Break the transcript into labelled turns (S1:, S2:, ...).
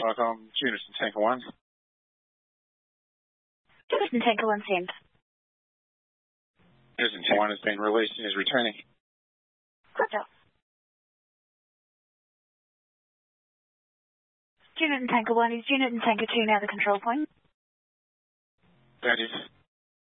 S1: Cycom, Unison Tanker 1.
S2: Unison Tanker 1 sent.
S1: Unison Tanker 1 has been released and is returning.
S2: Roger. Unison Tanker 1 is Unison Tanker 2 now the control point.
S1: That is.